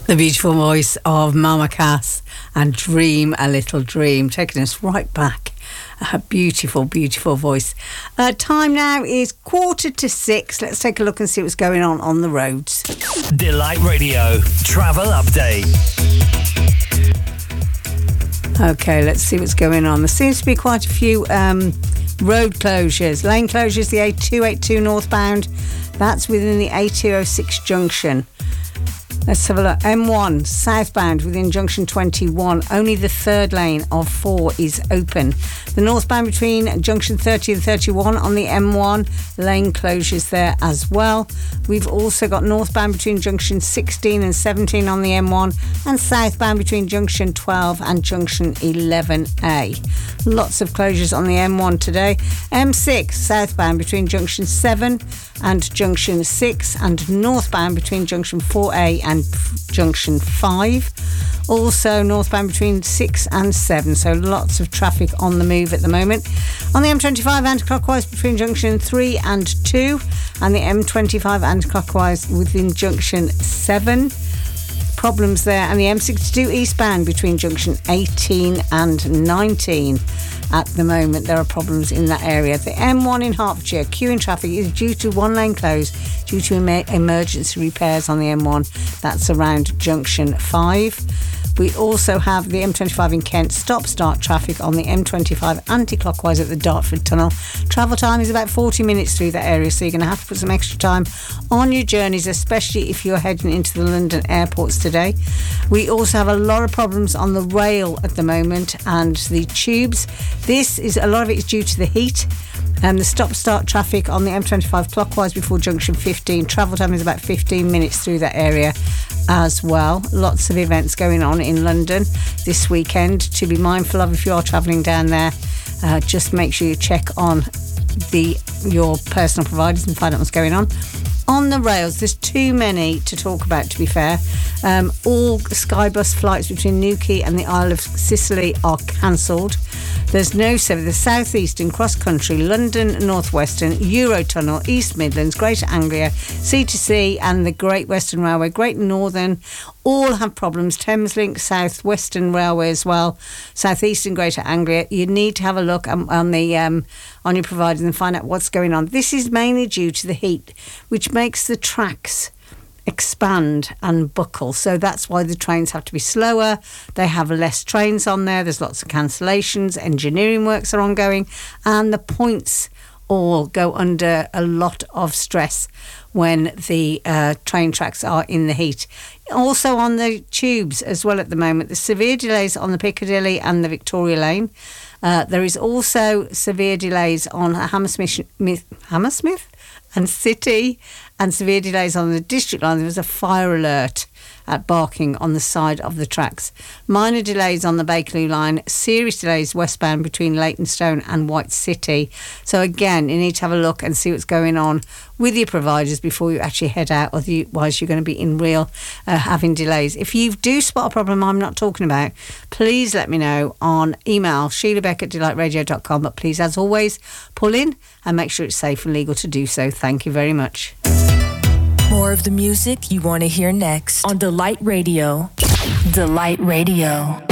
The beautiful voice of Mama Cass and Dream a Little Dream, taking us right back. A beautiful, beautiful voice. Time now is 5:45. Let's take a look and see what's going on the roads. Delight Radio Travel Update. Okay, let's see what's going on. There seems to be quite a few road closures. Lane closures, the A282 northbound. That's within the A206 junction. Let's have a look. M1 southbound within junction 21. Only the third lane of 4 is open. The northbound between junction 30 and 31 on the M1, lane closures there as well. We've also got northbound between junction 16 and 17 on the M1, and southbound between junction 12 and junction 11A. Lots of closures on the M1 today. M6 southbound between junction 7 and junction 6, and northbound between junction 4A and junction 5. Also northbound between 6 and 7, so lots of traffic on the move at the moment. On the M25 anti-clockwise between junction 3 and 2, and the M25 anti-clockwise within junction 7. Problems there. And the M62 eastbound between junction 18 and 19. At the moment there are problems in that area. The M1 in Hertfordshire, queuing traffic is due to one lane close due to emergency repairs on the M1. That's around junction 5. We also have the M25 in Kent, stop-start traffic on the M25 anti-clockwise at the Dartford Tunnel. Travel time is about 40 minutes through that area, so you're going to have to put some extra time on your journeys, especially if you're heading into the London airports today. We also have a lot of problems on the rail at the moment and the tubes. A lot of it is due to the heat. The stop-start traffic on the M25 clockwise before junction 15. Travel time is about 15 minutes through that area as well. Lots of events going on in London this weekend to be mindful of if you are travelling down there. Just make sure you check on your personal providers and find out what's going on. On the rails, there's too many to talk about, to be fair. All Skybus flights between Newquay and the Isle of Sicily are cancelled. There's no service. The South Eastern, Cross Country, London North Western, Eurotunnel, East Midlands, Greater Anglia, C2C and the Great Western Railway, Great Northern, all have problems. Thameslink, South Western Railway as well, South Eastern, Greater Anglia. You need to have a look on your providers and find out what's going on. This is mainly due to the heat, which makes the tracks expand and buckle, so that's why the trains have to be slower. They have less trains on there. There's lots of cancellations, engineering works are ongoing, and the points all go under a lot of stress when the train tracks are in the heat. Also on the tubes as well at the moment, there's severe delays on the Piccadilly and the Victoria Lane. There is also severe delays on Hammersmith and City, and severe delays on the District Line. There was a fire alert at Barking on the side of the tracks. Minor delays on the Bakerloo line. Serious delays westbound between Leytonstone and White City. So again, you need to have a look and see what's going on with your providers before you actually head out, otherwise you're going to be in real having delays. If you do spot a problem I'm not talking about, please let me know on email sheilabeck@delightradio.com. But please, as always, pull in and make sure it's safe and legal to do so. Thank you very much. More of the music you want to hear next on Delight Radio. Delight Radio.